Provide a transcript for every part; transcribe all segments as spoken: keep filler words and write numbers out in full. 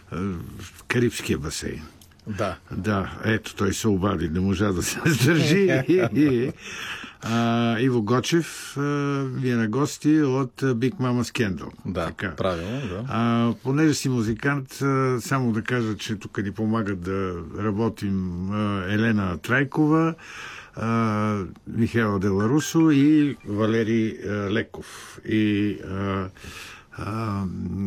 в Карибския басейн. Да. Да, ето, той се обади, не можа да се сдържи. А, Иво Гочев а, ви е на гости от Big Mama Scandal. Да, така. Правилно, да. А, понеже си музикант, а, само да кажа, че тук ни помагат да работим а, Елена Трайкова, а, Михаела Деларусо и Валери а, Леков. И а, а,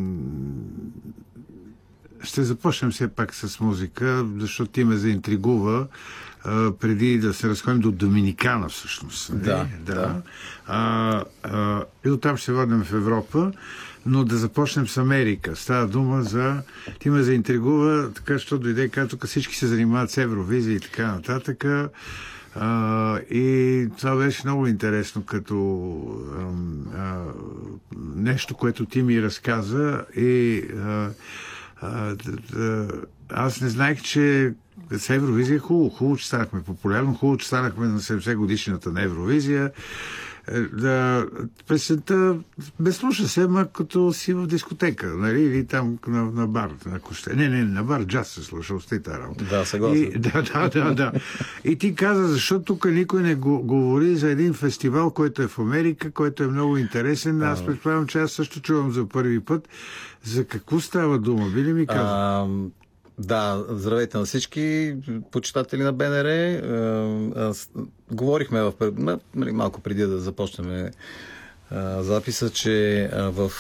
ще започнем все пак с музика, защото ти ме заинтригува а, преди да се разходим до Доминикана всъщност. Да, да. да. А, а, и оттам ще водим в Европа, но да започнем с Америка. Става дума за... Ти ме заинтригува, така, защото дойде, като тук всички се занимават с Евровизия и така нататък. А, и това беше много интересно като а, а, нещо, което ти ми разказа и а, а, да, аз не знаех, че с Евровизия е хубаво. Хубаво, че станахме популярно, хубаво, че станахме на седемдесет годишната на Евровизия. Да, песента бе слуша се, ма като си в дискотека, нали, или там на, на бар, на коще. Не, не, на бар джаз се слуша, остай тази работа. Да, съгласен. И, да, да, да, да. И ти каза, защо тук никой не го, говори за един фестивал, който е в Америка, който е много интересен. Аз предполагам, че аз също чувам за първи път. За какво става дума? Би ли ми каза? Да, здравейте на всички почитатели на БНР. Аз, говорихме в, малко преди да започнем записа, че в,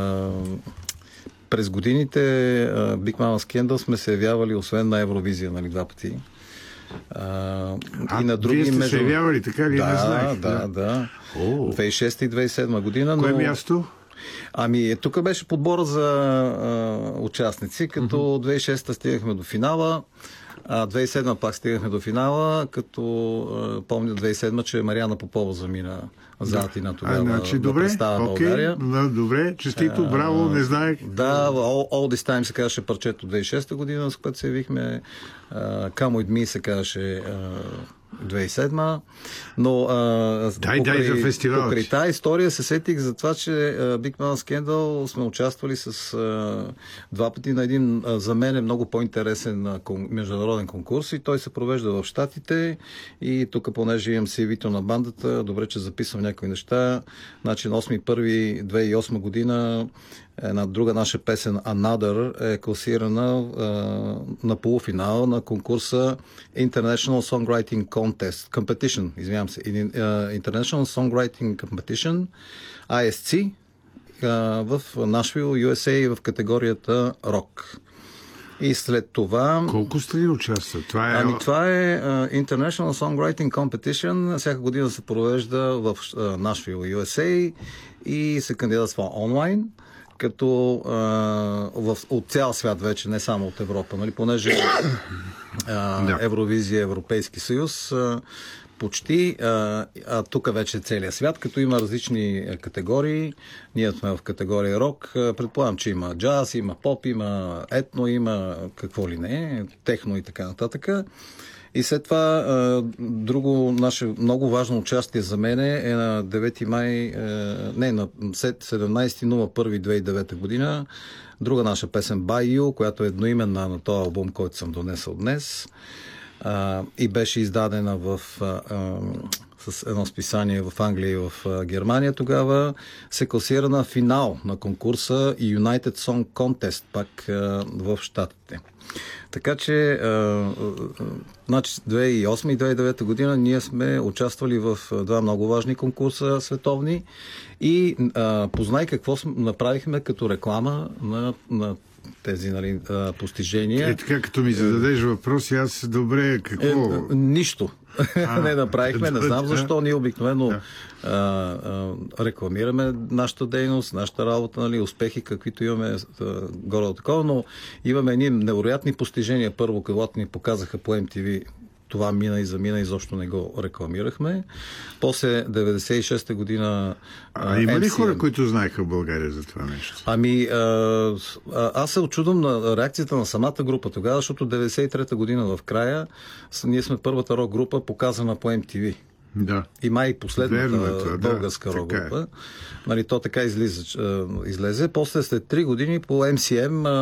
през годините Big Mama Scandal сме се явявали освен на Евровизия, нали, два пъти. А, а, и на други вие сте между... се явявали, така ли? Да, не знаех. да, да. да. две хиляди и шеста и две хиляди и седма година. Кое но... място? Ами, тук беше подбора за а, участници, като uh-huh. две хиляди и шеста стигахме до финала, а две хиляди и седма пак стигахме до финала, като а, помня две хиляди и седма, че Мариана Попова замина за Атина тогава. А, значи, да добре, представя окей, България. Да, добре, честито, браво, не знаех. Да, All, All This Time се казваше парчето две хиляди и шеста година, с което се явихме. Uh, Come With Me се казваше uh, две хиляди и седма, но а, дай, покрай, дай за фестивал. Покрай тази история се сетих за това, че а, Big Mama Scandal сме участвали с а, два пъти на един а, за мен е много по-интересен а, кон, международен конкурс и той се провежда в Щатите и тук, понеже имам си ви-то на бандата, добре, че записвам някои неща. Значи на осми първи две хиляди и осма година една друга наша песен Another е класирана а, на полуфинал на конкурса International Songwriting Contest Competition, извинявам се, International Songwriting Competition Ай Ес Си в Нашвил, Ю Ес Ей в категорията рок. И след това... Колко страни участват? Това е... Ами това е uh, International Songwriting Competition. Всяка година се провежда в Нашвил, Ю Ес Ей и се кандидатства онлайн, като а, в, от цял свят вече, не само от Европа, нали? Понеже а, да. Евровизия, Европейски съюз, а, почти, а, а тук вече целият свят, като има различни категории. Ние сме в категория рок. Предполагам, че има джаз, има поп, има етно, има какво ли не, техно и така нататък. И след това друго наше много важно участие за мен е на девети май, не, на седемнайсети януари две хиляди и девета година. Друга наша песен By You, която е едноименна на този албум, който съм донесъл днес. И беше издадена в, с едно списание в Англия и в Германия тогава. Се класира на финал на конкурса United Song Contest, пак в Щатите. Така че а, а, значи две хиляди и осма и две хиляди и девета година ние сме участвали в два много важни конкурса световни и а, познай какво направихме като реклама на, на тези, нали, постижения. Е, така като ми зададеш въпроси, аз добре, какво? Е, нищо. А, не направихме, не знам защо. Ние обикновено да. а, а, рекламираме нашата дейност, нашата работа, нали, успехи, каквито имаме горе от такова, но имаме едни невероятни постижения. Първо, когато ни показаха по Ем Ти Ви, това мина и замина, изобщо не го рекламирахме. После деветдесет и шеста година... А има ли хора, които знаеха в България за това нещо? Ами, а, аз се очудвам на реакцията на самата група тогава, защото деветдесет и трета година в края ние сме първата рок група, показана по Ем Ти Ви. Да. И май последната е това, българска да, рок група. Нали, то така излиза, излезе. После след три години по Ем Си Ем